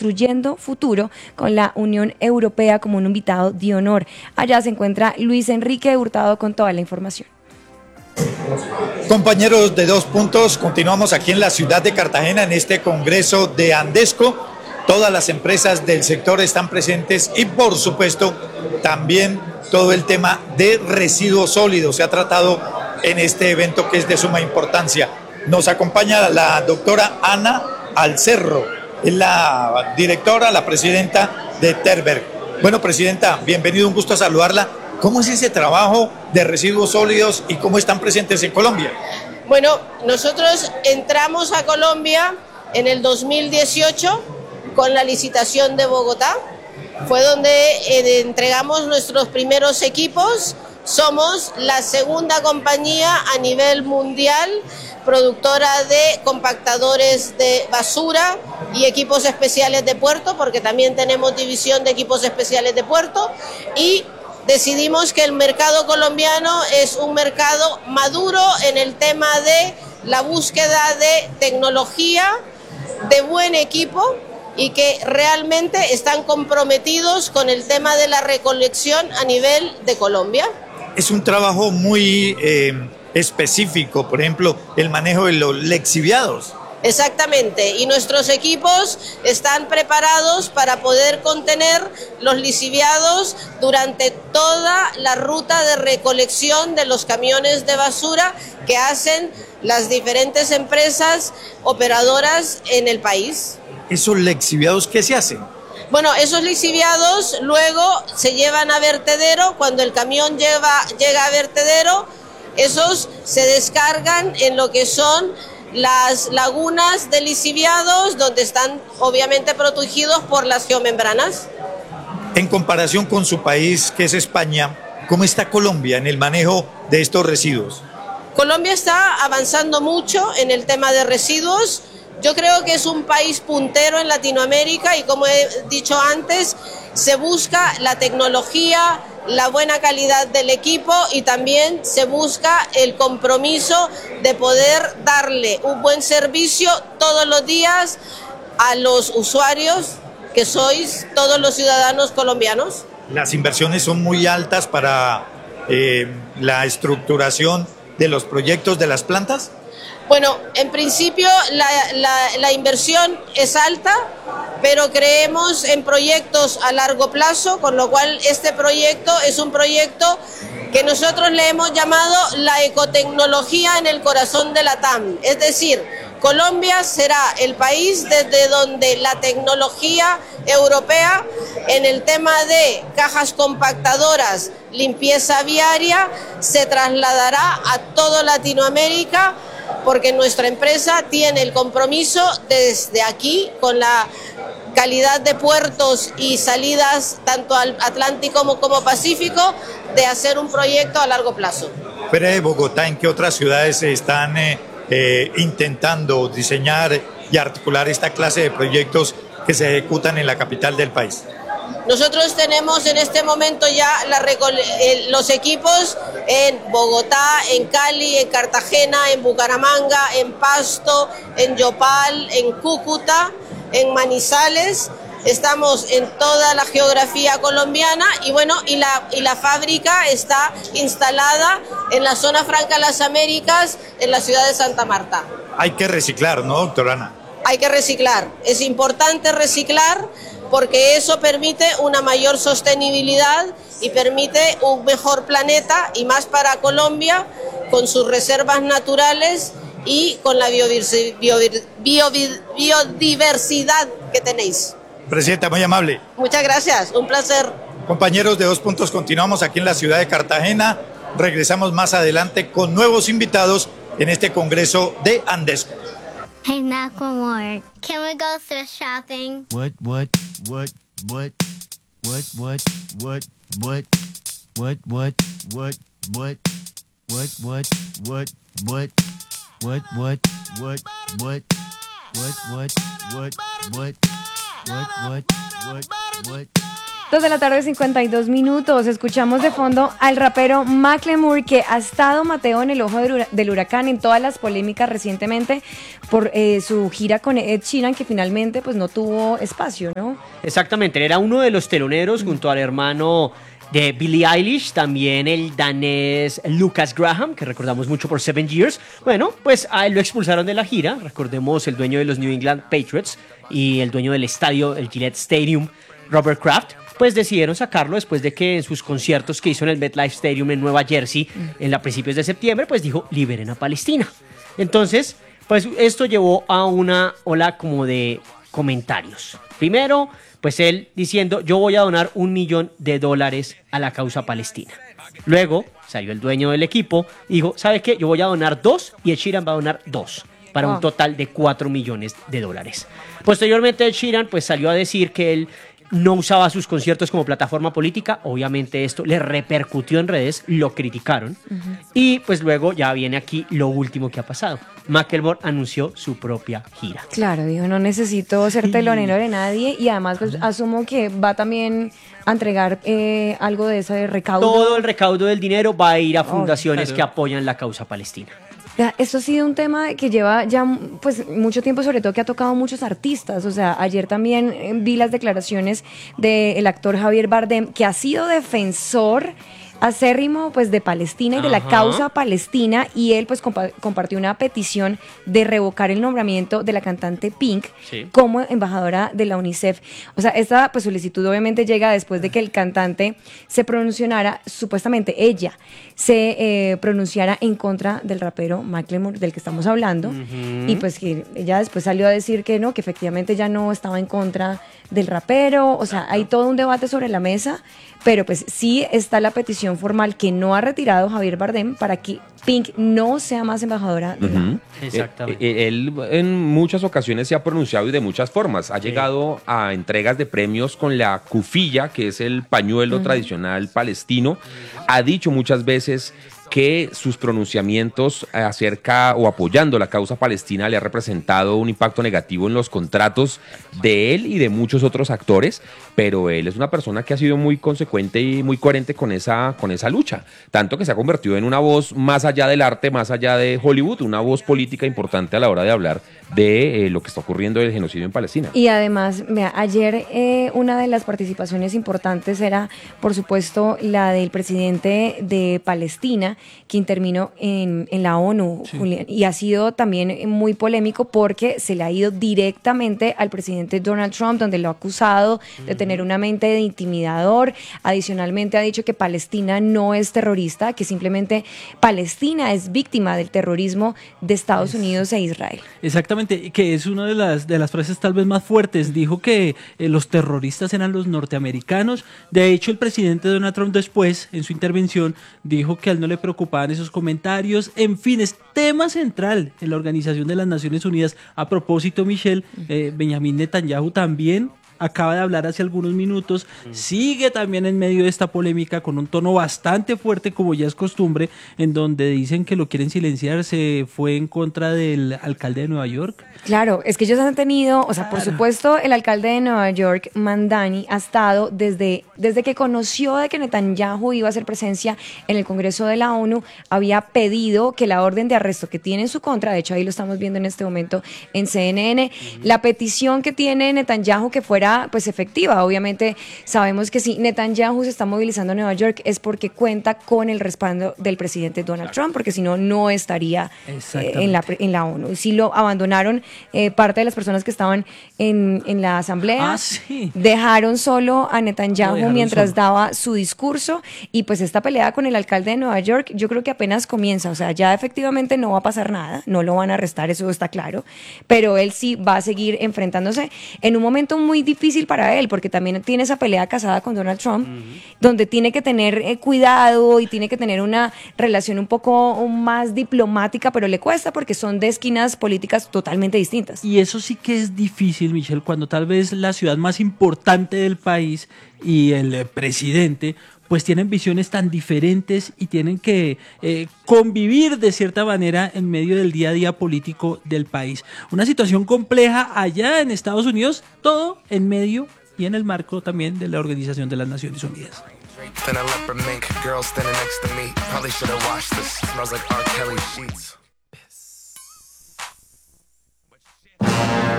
Construyendo Futuro con la Unión Europea como un invitado de honor. Allá se encuentra Luis Enrique Hurtado con toda la información. Compañeros de Dos Puntos, continuamos aquí en la ciudad de Cartagena en este congreso de Andesco. Todas las empresas del sector están presentes y por supuesto también todo el tema de residuos sólidos se ha tratado en este evento que es de suma importancia. Nos acompaña la doctora Ana Alcerro, es la directora, la presidenta de Terberg. Bueno, presidenta, bienvenido, un gusto saludarla. ¿Cómo es ese trabajo de residuos sólidos y cómo están presentes en Colombia? Bueno, nosotros entramos a Colombia en el 2018 con la licitación de Bogotá. Fue donde entregamos nuestros primeros equipos. Somos la segunda compañía a nivel mundial productora de compactadores de basura y equipos especiales de puerto, porque también tenemos división de equipos especiales de puerto, y decidimos que el mercado colombiano es un mercado maduro en el tema de la búsqueda de tecnología, de buen equipo y que realmente están comprometidos con el tema de la recolección a nivel de Colombia. Es un trabajo muy específico, por ejemplo, el manejo de los lixiviados. Exactamente, y nuestros equipos están preparados para poder contener los lixiviados durante toda la ruta de recolección de los camiones de basura que hacen las diferentes empresas operadoras en el país. ¿Esos lixiviados qué se hacen? Bueno, esos lixiviados luego se llevan a vertedero. Cuando el camión llega a vertedero, esos se descargan en lo que son las lagunas de lixiviados, donde están obviamente protegidos por las geomembranas. En comparación con su país, que es España, ¿cómo está Colombia en el manejo de estos residuos? Colombia está avanzando mucho en el tema de residuos. Yo creo que es un país puntero en Latinoamérica y, como he dicho antes, se busca la tecnología, la buena calidad del equipo y también se busca el compromiso de poder darle un buen servicio todos los días a los usuarios, que sois todos los ciudadanos colombianos. Las inversiones son muy altas para la estructuración de los proyectos de las plantas. Bueno, en principio la inversión es alta, pero creemos en proyectos a largo plazo, con lo cual este proyecto es un proyecto que nosotros le hemos llamado la ecotecnología en el corazón de la TAM. Es decir, Colombia será el país desde donde la tecnología europea en el tema de cajas compactadoras, limpieza viaria, se trasladará a toda Latinoamérica, porque nuestra empresa tiene el compromiso desde aquí con la calidad de puertos y salidas tanto al Atlántico como Pacífico, de hacer un proyecto a largo plazo. Fuera de Bogotá, ¿en qué otras ciudades se están intentando diseñar y articular esta clase de proyectos que se ejecutan en la capital del país? Nosotros tenemos en este momento ya los equipos en Bogotá, en Cali, en Cartagena, en Bucaramanga, en Pasto, en Yopal, en Cúcuta, en Manizales. Estamos en toda la geografía colombiana y bueno, y la fábrica está instalada en la zona franca de las Américas, en la ciudad de Santa Marta. Hay que reciclar, ¿no, doctora Ana? Hay que reciclar. Es importante reciclar porque eso permite una mayor sostenibilidad y permite un mejor planeta, y más para Colombia, con sus reservas naturales y con la biodiversidad que tenéis. Presidenta, muy amable. Muchas gracias, un placer. Compañeros de Dos Puntos, continuamos aquí en la ciudad de Cartagena. Regresamos más adelante con nuevos invitados en este congreso de Andesco. Hey, Macklemore, can we go thrift shopping? What? 2:52 p.m. Escuchamos de fondo al rapero Macklemore, que ha estado, Mateo, en el ojo del huracán en todas las polémicas recientemente por su gira con Ed Sheeran, que finalmente pues no tuvo espacio, ¿no? Exactamente, él era uno de los teloneros junto al hermano de Billie Eilish, también el danés Lucas Graham, que recordamos mucho por 7 Years. Bueno, pues a él lo expulsaron de la gira. Recordemos, el dueño de los New England Patriots y el dueño del estadio, el Gillette Stadium, Robert Kraft, pues decidieron sacarlo después de que en sus conciertos que hizo en el MetLife Stadium en Nueva Jersey a principios de septiembre, pues dijo, liberen a Palestina. Entonces, pues esto llevó a una ola como de comentarios. Primero, pues él diciendo, yo voy a donar $1 millón a la causa palestina. Luego salió el dueño del equipo y dijo, ¿sabe qué? Yo voy a donar 2 y Ed Sheeran va a donar 2 para un total de $4 millones. Posteriormente Ed Sheeran pues salió a decir que él no usaba sus conciertos como plataforma política. Obviamente esto le repercutió en redes, lo criticaron. Y pues luego ya viene aquí lo último que ha pasado. Macklemore anunció su propia gira. Claro, dijo, no necesito ser telonero de nadie, y además pues asumo que va también a entregar algo de ese recaudo. Todo el recaudo del dinero va a ir a fundaciones que apoyan la causa palestina. Esto ha sido un tema que lleva ya pues mucho tiempo, sobre todo que ha tocado a muchos artistas. O sea, ayer también vi las declaraciones del actor Javier Bardem, que ha sido defensor acérrimo pues de Palestina y de la causa palestina, y él pues compartió una petición de revocar el nombramiento de la cantante Pink como embajadora de la UNICEF. O sea, esta pues solicitud obviamente llega después de que el cantante se pronunciara, supuestamente ella se pronunciara en contra del rapero Macklemore, del que estamos hablando, y pues que ella después salió a decir que no, que efectivamente ya no estaba en contra del rapero. O sea, hay todo un debate sobre la mesa, pero pues sí está la petición formal que no ha retirado Javier Bardem para que Pink no sea más embajadora de la... Exactamente. Él en muchas ocasiones se ha pronunciado y de muchas formas. Ha llegado a entregas de premios con la kufilla, que es el pañuelo tradicional palestino. Ha dicho muchas veces que sus pronunciamientos acerca o apoyando la causa palestina le ha representado un impacto negativo en los contratos de él y de muchos otros actores, pero él es una persona que ha sido muy consecuente y muy coherente con esa lucha, tanto que se ha convertido en una voz más allá del arte, más allá de Hollywood, una voz política importante a la hora de hablar de lo que está ocurriendo del genocidio en Palestina. Y además, vea, ayer una de las participaciones importantes era, por supuesto, la del presidente de Palestina, que intervino en la ONU, Julián, y ha sido también muy polémico porque se le ha ido directamente al presidente Donald Trump, donde lo ha acusado de tener una mente de intimidador. Adicionalmente ha dicho que Palestina no es terrorista, que simplemente Palestina es víctima del terrorismo de Estados Unidos e Israel. Exactamente, que es una de las frases tal vez más fuertes. Dijo que los terroristas eran los norteamericanos. De hecho, el presidente Donald Trump después, en su intervención, dijo que a él no le preocupaban esos comentarios. En fin, es tema central en la Organización de las Naciones Unidas. A propósito, Michelle, Benjamín Netanyahu también acaba de hablar hace algunos minutos, sigue también en medio de esta polémica con un tono bastante fuerte, como ya es costumbre, en donde dicen que lo quieren silenciar. Se fue en contra del alcalde de Nueva York. Claro, es que ellos han tenido, o sea, por supuesto, el alcalde de Nueva York, Mandani, ha estado desde que conoció de que Netanyahu iba a hacer presencia en el Congreso de la ONU, había pedido que la orden de arresto que tiene en su contra, de hecho ahí lo estamos viendo en este momento en CNN, la petición que tiene Netanyahu que fuera pues efectiva. Obviamente sabemos que si Netanyahu se está movilizando a Nueva York es porque cuenta con el respaldo del presidente Donald Trump, porque si no, no estaría en la ONU. Y si lo abandonaron, parte de las personas que estaban en la asamblea dejaron solo a Netanyahu mientras daba su discurso, y pues esta pelea con el alcalde de Nueva York yo creo que apenas comienza. O sea, ya efectivamente no va a pasar nada, no lo van a arrestar, eso está claro, pero él sí va a seguir enfrentándose en un momento muy difícil para él, porque también tiene esa pelea casada con Donald Trump, donde tiene que tener cuidado y tiene que tener una relación un poco más diplomática, pero le cuesta porque son de esquinas políticas totalmente distintas. Y eso sí que es difícil, Michelle, cuando tal vez la ciudad más importante del país y el presidente pues tienen visiones tan diferentes y tienen que convivir de cierta manera en medio del día a día político del país. Una situación compleja allá en Estados Unidos, todo en medio y en el marco también de la Organización de las Naciones Unidas. Then a leopard mink girl standing next to me. Probably should have washed this. Smells like R. Kelly sheets.